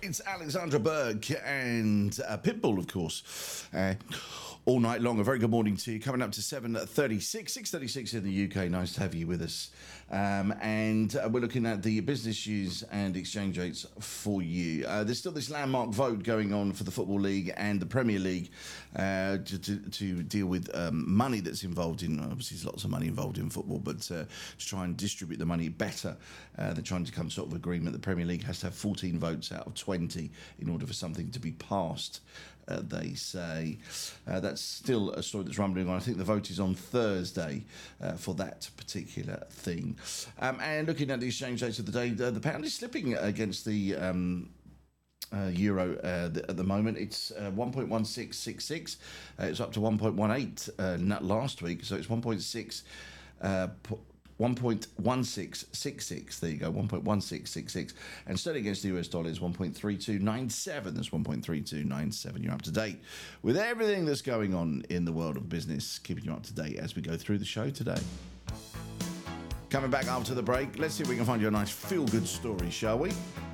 It's Alexandra Burke and Pitbull, of course. All night long. A very good morning to you. Coming up to 7:36, 6:36 in the UK. Nice to have you with us. And we're looking at the business news and exchange rates for you. There's still this landmark vote going on for the Football League and the Premier League to deal with money that's involved in, obviously there's lots of money involved in football, but to try and distribute the money better. They're trying to come sort of agreement. The Premier League has to have 14 votes out of 20 in order for something to be passed. They say that's still a story that's rumbling on. I think the vote is on Thursday for that particular thing. And looking at the exchange rates of the day, the pound is slipping against the euro at the moment. It's 1.1666. It's up to 1.18 last week, so it's 1.1666. There you go, 1.1666. And sterling against the US dollar is 1.3297. That's 1.3297. You're up to date with everything that's going on in the world of business, keeping you up to date as we go through the show today. Coming back after the break, let's see if we can find you a nice feel-good story, shall we?